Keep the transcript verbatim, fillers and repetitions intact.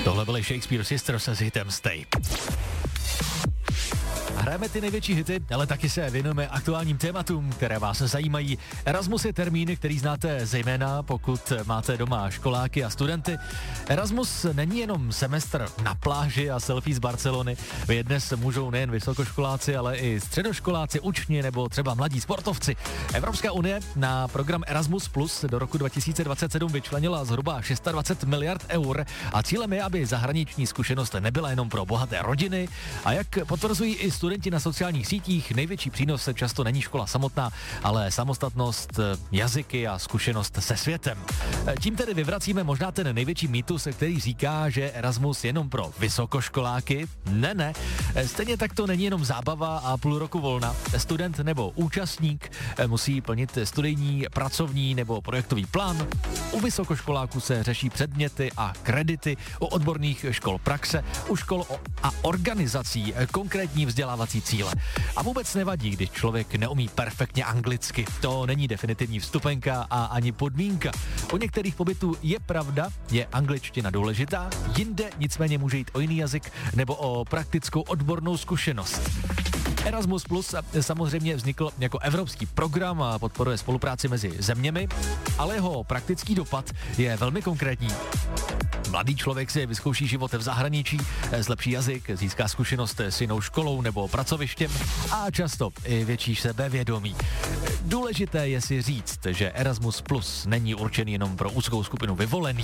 Tohle byly Shakespeare Sisters s hitem Stay. Hrajeme ty největší hity, ale taky se věnujeme aktuálním tématům, které vás zajímají. Erasmus je termín, který znáte zejména, pokud máte doma školáky a studenty. Erasmus není jenom semestr na pláži a selfie z Barcelony. Vy dnes můžou nejen vysokoškoláci, ale i středoškoláci, učni nebo třeba mladí sportovci. Evropská unie na program Erasmus Plus do roku dva tisíce dvacet sedm vyčlenila zhruba dvacet šest miliard eur a cílem je, aby zahraniční zkušenost nebyla jenom pro bohaté rodiny. A jak potvrzují i studenti na sociálních sítích, největší přínos často není škola samotná, ale samostatnost, jazyky a zkušenost se světem. Tím tedy vyvracíme možná ten největší mýtus, který říká, že Erasmus je jenom pro vysokoškoláky. Ne, ne. Stejně tak to není jenom zábava a půl roku volna. Student nebo účastník musí plnit studijní, pracovní nebo projektový plán. U vysokoškoláků se řeší předměty a kredity, u odborných škol praxe, u škol a organizací konkrétní vzdělávací cíle. A vůbec nevadí, když člověk neumí perfektně anglicky. To není definitivní vstupenka a ani podmínka. U některých pobytů je pravda, je angličtina důležitá, jinde nicméně může jít o jiný jazyk nebo o praktickou odbornou zkušenost. Erasmus Plus samozřejmě vznikl jako evropský program a podporuje spolupráci mezi zeměmi, ale jeho praktický dopad je velmi konkrétní. Mladý člověk si vyzkouší život v zahraničí, zlepší jazyk, získá zkušenost s jinou školou nebo pracovištěm a často i větší sebevědomí. Důležité je si říct, že Erasmus Plus není určený jenom pro úzkou skupinu vyvolených.